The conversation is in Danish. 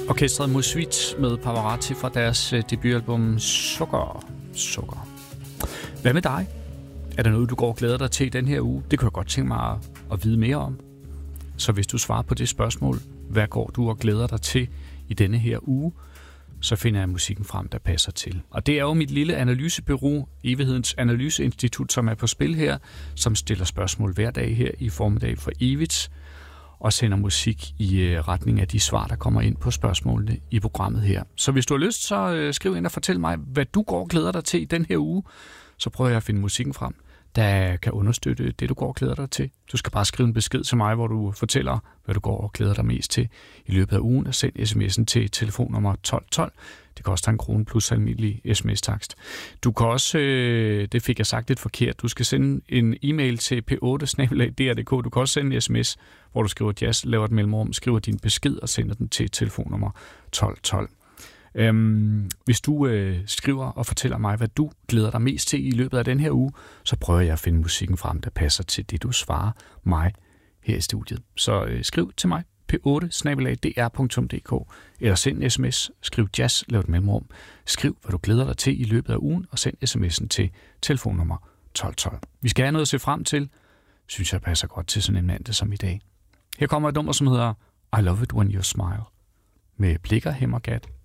Orkestret Musvits med Pavarotti fra deres debutalbum Sukker. Hvad med dig? Er der noget, du går og glæder dig til i den her uge? Det kunne jeg godt tænke mig at vide mere om. Så hvis du svarer på det spørgsmål, hvad går du og glæder dig til i denne her uge, så finder jeg musikken frem, der passer til. Og det er jo mit lille analysebureau, Evighedens Analyseinstitut, som er på spil her, som stiller spørgsmål hver dag her i formiddag for evigt, og sender musik i retning af de svar, der kommer ind på spørgsmålene i programmet her. Så hvis du har lyst, så skriv ind og fortæl mig, hvad du går og glæder dig til i den her uge. Så prøver jeg at finde musikken frem, der kan understøtte det, du går og glæder dig til. Du skal bare skrive en besked til mig, hvor du fortæller, hvad du går og glæder dig mest til i løbet af ugen, og send sms'en til telefonnummer 1212. Det koster 1 krone plus almindelig sms-takst. Du kan også, det fik jeg sagt lidt forkert, du skal sende en e-mail til p8@dr.dk. Du kan også sende en sms, hvor du skriver jazz, laver et mellemrum, skriver din besked og sender den til telefonnummer 1212. Hvis du skriver og fortæller mig, hvad du glæder dig mest til i løbet af den her uge, så prøver jeg at finde musikken frem, der passer til det, du svarer mig her i studiet. Så skriv til mig p8@dr.dk eller send en sms, skriv jazz, lav et mellemrum, skriv, hvad du glæder dig til i løbet af ugen, og send sms'en til telefonnummer 1212. Vi skal have noget at se frem til, synes jeg passer godt til sådan en mandag som i dag. Her kommer et nummer, som hedder I Love It When You Smile med Blikker, Hemmergat